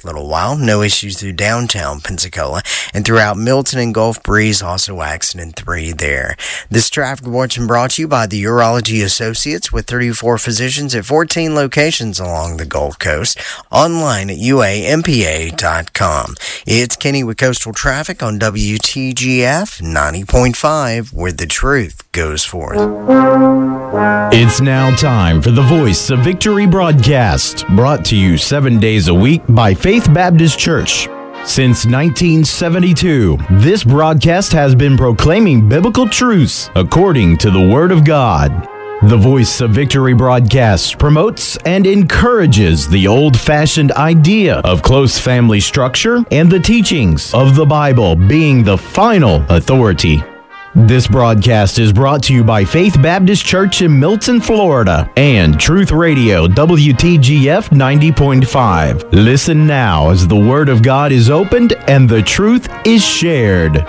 last little while. No issues through downtown Pensacola and throughout Milton and Gulf Breeze, also accident-free there. This traffic bulletin brought to you by the Urology Associates with 34 physicians at 14 locations along the Gulf Coast. Online at uampa.com. It's Kenny with Coastal Traffic on WTGF 90.5, where the truth goes forth. It's now time for the Voice of Victory broadcast, brought to you 7 days a week by Faith Baptist Church. Since 1972, this broadcast has been proclaiming biblical truths according to the Word of God. The Voice of Victory broadcast promotes and encourages the old-fashioned idea of close family structure and the teachings of the Bible being the final authority. This broadcast is brought to you by Faith Baptist Church in Milton, Florida, and Truth Radio WTGF 90.5. Listen now as the Word of God is opened and the truth is shared.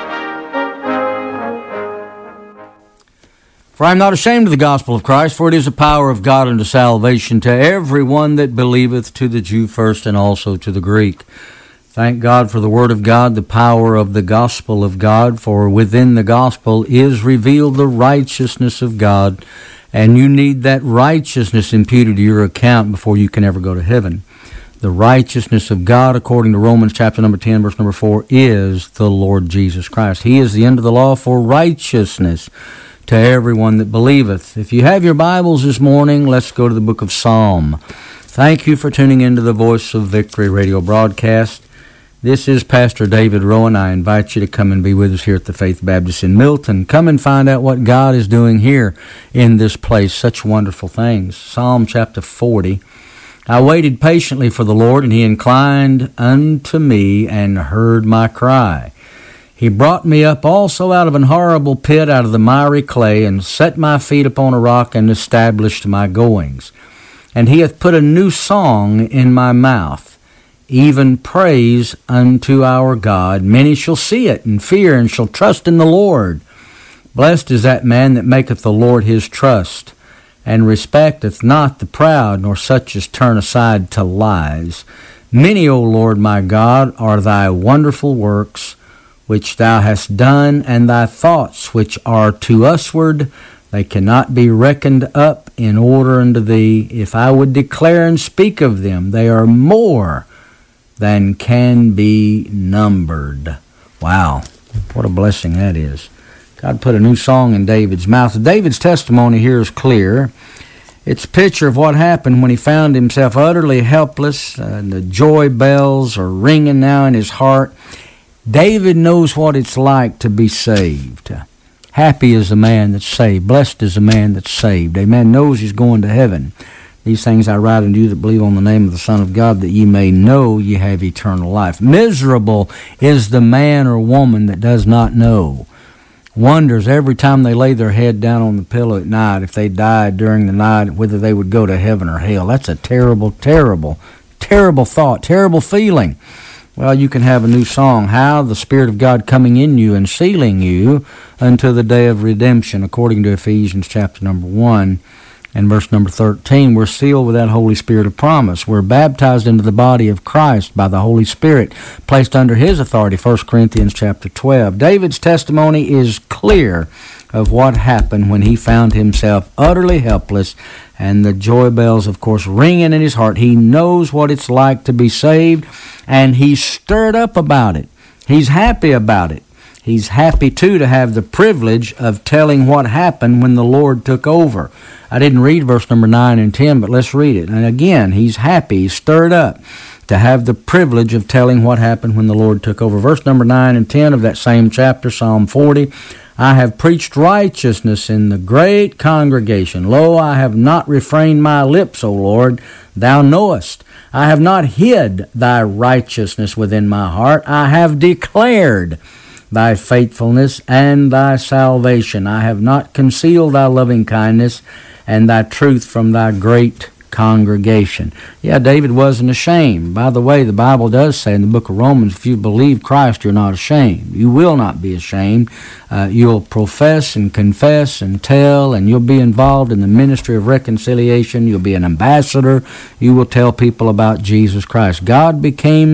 For I am not ashamed of the gospel of Christ, for it is the power of God unto salvation to everyone that believeth, to the Jew first and also to the Greek. Thank God for the Word of God, the power of the gospel of God, for within the gospel is revealed the righteousness of God, and you need that righteousness imputed to your account before you can ever go to heaven. The righteousness of God, according to Romans chapter number 10, verse number 4, is the Lord Jesus Christ. He is the end of the law for righteousness to everyone that believeth. If you have your Bibles this morning, let's go to the book of Psalm. Thank you for tuning into the Voice of Victory radio broadcast. This is Pastor David Rowan. I invite you to come and be with us here at the Faith Baptist in Milton. Come and find out what God is doing here in this place. Such wonderful things. Psalm chapter 40. I waited patiently for the Lord, and He inclined unto me and heard my cry. He brought me up also out of an horrible pit, out of the miry clay, and set my feet upon a rock, and established my goings. And He hath put a new song in my mouth, even praise unto our God. Many shall see it, and fear, and shall trust in the Lord. Blessed is that man that maketh the Lord his trust, and respecteth not the proud, nor such as turn aside to lies. Many, O Lord my God, are thy wonderful works, which thou hast done, and thy thoughts which are to usward, they cannot be reckoned up in order unto thee. If I would declare and speak of them, they are more than can be numbered. Wow, what a blessing that is. God put a new song in David's mouth. David's testimony here is clear. It's a picture of what happened when he found himself utterly helpless. The joy bells are ringing now in his heart. David knows what it's like to be saved. Happy is the man that's saved. Blessed is the man that's saved. A man knows he's going to heaven. These things I write unto you that believe on the name of the Son of God, that ye may know ye have eternal life. Miserable is the man or woman that does not know. Wonders every time they lay their head down on the pillow at night, if they died during the night, whether they would go to heaven or hell. That's a terrible, terrible, terrible thought, terrible feeling. Well, you can have a new song, How the Spirit of God coming in you and sealing you unto the day of redemption, according to Ephesians chapter number 1 and verse number 13. We're sealed with that Holy Spirit of promise. We're baptized into the body of Christ by the Holy Spirit, placed under His authority, 1 Corinthians chapter 12. David's testimony is clear of what happened when he found himself utterly helpless, and the joy bells, of course, ringing in his heart. He knows what it's like to be saved, and he's stirred up about it. He's happy about it. He's happy, too, to have the privilege of telling what happened when the Lord took over. I didn't read verse number 9 and 10, but let's read it. And again, he's happy, he's stirred up to have the privilege of telling what happened when the Lord took over. Verse number 9 and 10 of that same chapter, Psalm 40, I have preached righteousness in the great congregation. Lo, I have not refrained my lips, O Lord, thou knowest. I have not hid thy righteousness within my heart. I have declared thy faithfulness and thy salvation. I have not concealed thy loving kindness and thy truth from thy great congregation. Yeah, David wasn't ashamed. By the way, the Bible does say in the book of Romans, if you believe Christ, you're not ashamed. You will not be ashamed. You'll profess and confess and tell, and you'll be involved in the ministry of reconciliation. You'll be an ambassador. You will tell people about Jesus Christ. God became